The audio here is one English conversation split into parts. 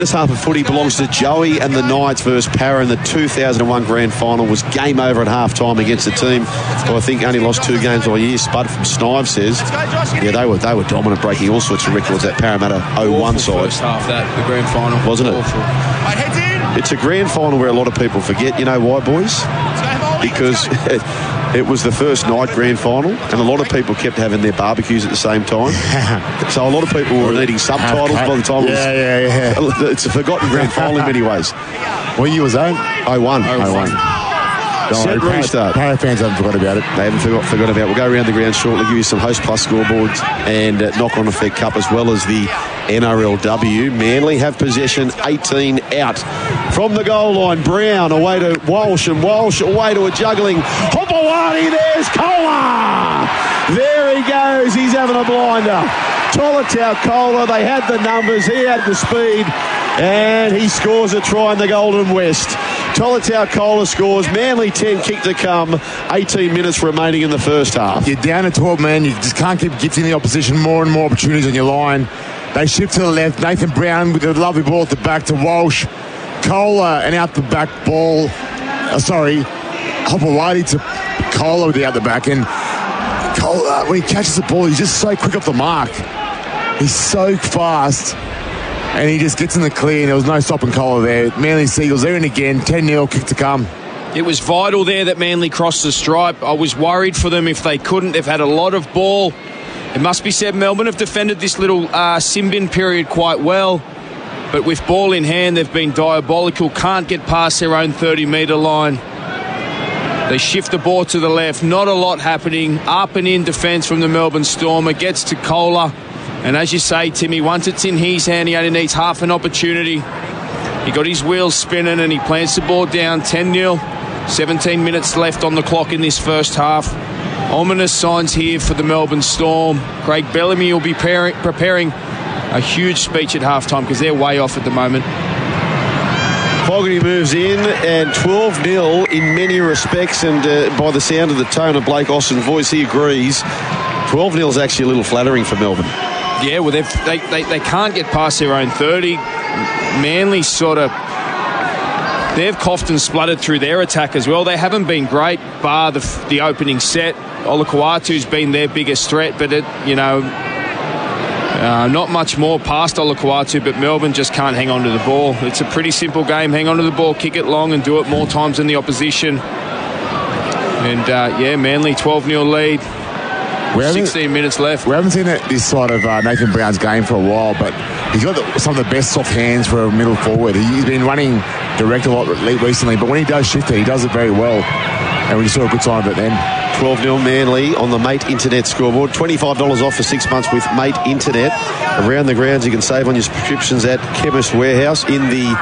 This half of footy belongs to Joey and the Knights versus Para in the 2001 Grand Final. Was game over at half-time against a team who I think only lost 2 games all year. Spud from Snive says, yeah, they were dominant, breaking all sorts of records. That Parramatta 0-1 side. First half, the Grand Final. Wasn't it? Awful. It's a Grand Final where a lot of people forget. You know why, boys? Because it was the first night Grand Final, and a lot of people kept having their barbecues at the same time. So a lot of people were needing subtitles by the time Yeah. it's a forgotten Grand Final in many ways. What year was that? 0-1. Set restart. Para fans haven't forgot about it. They haven't forgot about it. We'll go around the ground shortly, give you some Host Plus scoreboards and knock-on effect cup, as well as the NRLW. Manly have possession, 18 out. From the goal line, Brown away to Walsh, and Walsh away to a juggling Hopewadi. There's Kohler. There he goes. He's having a blinder. Tolutau Kohler, they had the numbers, he had the speed, and he scores a try in the Golden West. Tolutau Kohler scores. Manly 10, kick to come. 18 minutes remaining in the first half. You're down to 12, man. You just can't keep gifting the opposition more and more opportunities on your line. They shift to the left. Nathan Brown with a lovely ball at the back to Walsh. Kohler and out the back ball. Hopewadi to Kohler with the out the back. And Kohler, when he catches the ball, he's just so quick off the mark. He's so fast. And he just gets in the clear, and there was no stopping Kohler there. Manly Seagulls, they're in again. 10-0, kick to come. It was vital there that Manly crossed the stripe. I was worried for them if they couldn't. They've had a lot of ball. It must be said, Melbourne have defended this little sin-bin period quite well. But with ball in hand, they've been diabolical. Can't get past their own 30-metre line. They shift the ball to the left. Not a lot happening. Up and in defence from the Melbourne Storm. It gets to Kohler. And as you say, Timmy, once it's in his hand, he only needs half an opportunity. He got his wheels spinning and he plants the ball down. 10-0. 17 minutes left on the clock in this first half. Ominous signs here for the Melbourne Storm. Craig Bellamy will be preparing a huge speech at halftime because they're way off at the moment. Fogarty moves in, and 12-0 in many respects, and by the sound of the tone of Blake Austin's voice, he agrees. 12-0 is actually a little flattering for Melbourne. Yeah, well, they can't get past their own 30. Manly they've coughed and spluttered through their attack as well. They haven't been great, bar the opening set. Olakau'atu's been their biggest threat, but not much more past Olakau'atu, but Melbourne just can't hang on to the ball. It's a pretty simple game. Hang on to the ball, kick it long, and do it more times than the opposition. And, Manly 12-0 lead. 16 minutes left. We haven't seen this side of Nathan Brown's game for a while, but he's got some of the best soft hands for a middle forward. He's been running direct a lot recently, but when he does shift it, he does it very well. And we saw a good sign of it then. 12-0 Manly on the Mate Internet scoreboard. $25 off for 6 months with Mate Internet. Around the grounds, you can save on your subscriptions at Chemist Warehouse in the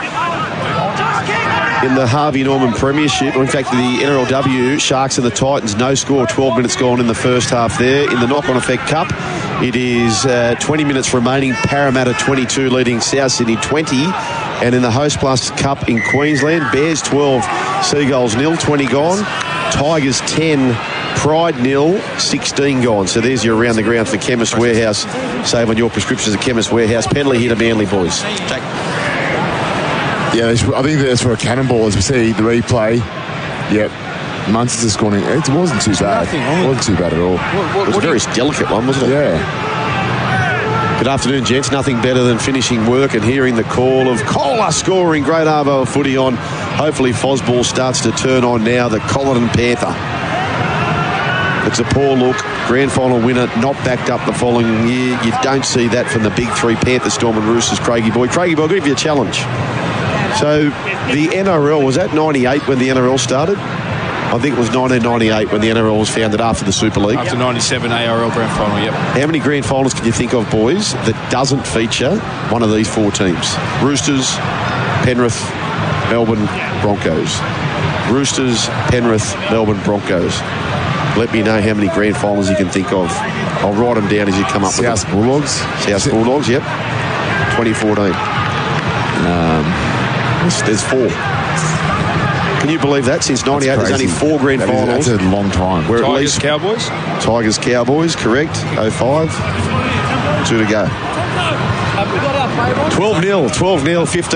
Harvey Norman Premiership, or in fact the NRLW. Sharks and the Titans, no score, 12 minutes gone in the first half there. In the knock-on effect cup, it is 20 minutes remaining. Parramatta 22 leading South Sydney 20. And in the Host Plus Cup in Queensland, Bears 12, Seagulls 0, 20 gone. Tigers 10, Pride 0, 16 gone. So there's your around the ground for Chemist Warehouse. Save on your prescriptions at Chemist Warehouse. Penalty here to Manly, boys. Yeah, I think that's for a cannonball as we see the replay. Yep. Munster's scoring. It wasn't too bad. It wasn't too bad at all. It was a very delicate one, wasn't it? Yeah. Good afternoon, gents. Nothing better than finishing work and hearing the call of Kohler scoring. Great arvo of footy on. Hopefully Fosball starts to turn on now. The Colleton Panther. It's a poor look. Grand Final winner, not backed up the following year. You don't see that from the big three, Panther, Storm and Roosters. Craigie boy, I'll give you a challenge. So the NRL, was that 98 when the NRL started? I think it was 1998 when the NRL was founded after the Super League. After 97 ARL Grand Final, yep. How many Grand Finals can you think of, boys, that doesn't feature one of these 4 teams? Roosters, Penrith, Melbourne, Broncos. Roosters, Penrith, Melbourne, Broncos. Let me know how many Grand Finals you can think of. I'll write them down as you come up with them. South Bulldogs. South Bulldogs, yep. 2014. There's 4. Can you believe that? Since 98, there's only 4 Grand Finals. That's a long time. We're Tigers, at least Cowboys? Tigers, Cowboys, correct. 05. 2 to go. 12-0, 15.